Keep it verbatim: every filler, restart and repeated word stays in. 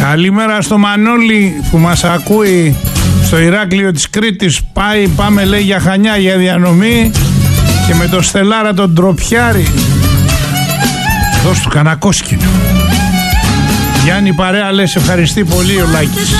Καλημέρα στο Μανώλη που μας ακούει στο Ηράκλειο της Κρήτης. Πάει, πάμε λέει για Χανιά για διανομή και με το Στελάρα τον Τροπιάρη. Δώσ' του κανένα κόσκινο. Γιάννη παρέα λες, ευχαριστεί πολύ ο Λάκης.